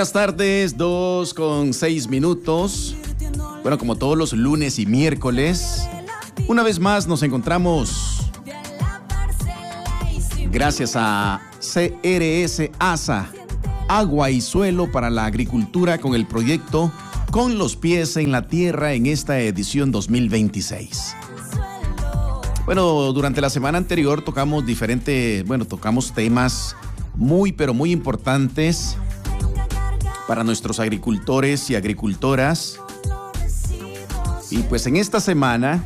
Buenas tardes, 2:06. Bueno, como todos los lunes y miércoles, una vez más nos encontramos gracias a CRS ASA, Agua y Suelo para la Agricultura, con el proyecto Con los Pies en la Tierra en esta edición 2026. Bueno, durante la semana anterior tocamos temas muy importantes para nuestros agricultores y agricultoras. Y pues en esta semana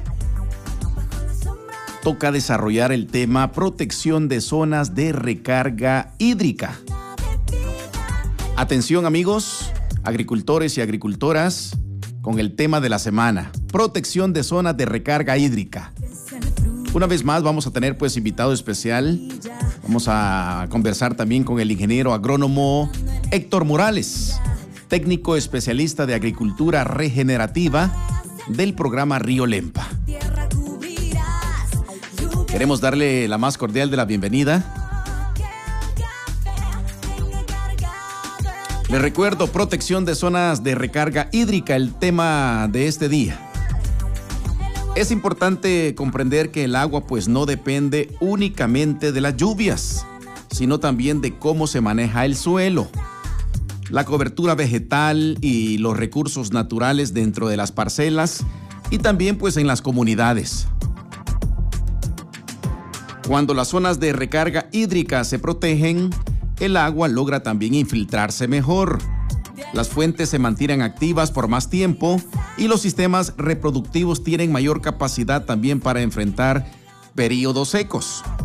toca desarrollar el tema protección de zonas de recarga hídrica. Atención amigos, agricultores y agricultoras, con el tema de la semana, protección de zonas de recarga hídrica. Una vez más vamos a tener pues invitado especial. Vamos a conversar también con el ingeniero agrónomo Héctor Morales, técnico especialista de agricultura regenerativa del programa Río Lempa. Queremos darle la más cordial de la bienvenida. Les recuerdo, protección de zonas de recarga hídrica, el tema de este día. Es importante comprender que el agua pues no depende únicamente de las lluvias, sino también de cómo se maneja el suelo, la cobertura vegetal y los recursos naturales dentro de las parcelas y también pues en las comunidades. Cuando las zonas de recarga hídrica se protegen, el agua logra también infiltrarse mejor. Las fuentes se mantienen activas por más tiempo y los sistemas reproductivos tienen mayor capacidad también para enfrentar periodos secos.